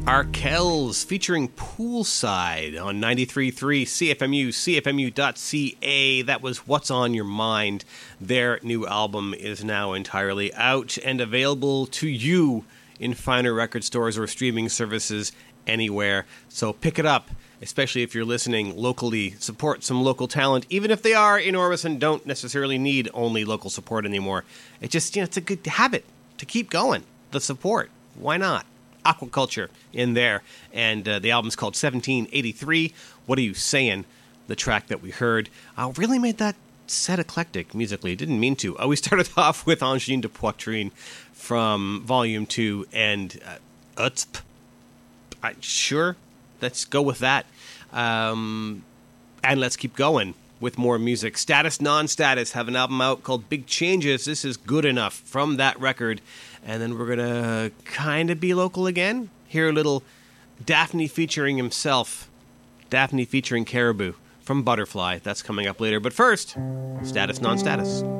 Arkells featuring Poolside on 93.3 CFMU, CFMU.ca. That was What's on Your Mind. Their new album is now entirely out and available to you in finer record stores or streaming services anywhere. So pick it up, especially if you're listening locally. Support some local talent, even if they are enormous and don't necessarily need only local support anymore. It just, it's a good habit to keep going. The support. Why not? Aquaculture in there. And the album's called 1783. What Are You Saying? The track that we heard really made that set eclectic musically. Didn't mean to. We started off with Angine de Poitrine from Volume 2 and Utsp. Sure, let's go with that. And let's keep going with more music. Status Non-Status have an album out called Big Changes. This is Good Enough from that record. And then we're going to kind of be local again. Hear a little Daphne featuring himself. Daphne featuring Caribou from Butterfly. That's coming up later. But first, Status Non-Status.